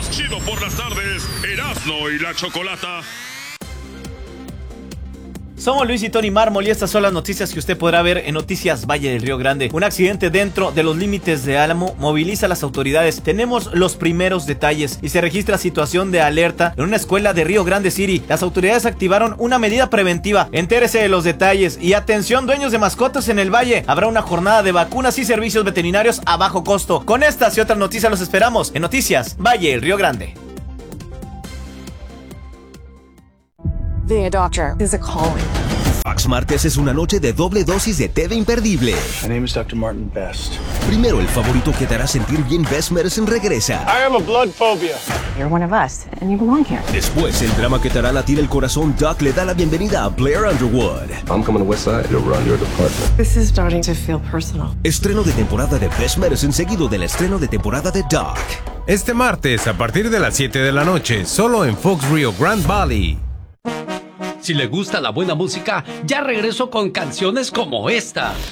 más chido por las tardes, Erasmo y la Chocolata. Somos Luis y Tony Mármol y estas son las noticias que usted podrá ver en Noticias Valle del Río Grande. Un accidente dentro de los límites de Álamo moviliza a las autoridades. Tenemos los primeros detalles y se registra situación de alerta en una escuela de Río Grande City. Las autoridades activaron una medida preventiva. Entérese de los detalles y atención dueños de mascotas en el Valle. Habrá una jornada de vacunas y servicios veterinarios a bajo costo. Con estas y otras noticias los esperamos en Noticias Valle del Río Grande. The doctor is a calling. Fox Martes es una noche de doble dosis de TV imperdible. My name is Dr. Martin Best. Primero, el favorito que te hará sentir bien, Best Medicine regresa. I have a blood phobia. You're one of us, and you belong here. Después, el drama que te hará latir el corazón, Doc le da la bienvenida a Blair Underwood. I'm coming to Westside to run your department. This is starting to feel personal. Estreno de temporada de Best Medicine seguido del estreno de temporada de Doc. Este martes a partir de las 7 de la noche, solo en Fox Rio Grande Valley. Si le gusta la buena música, ya regreso con canciones como esta.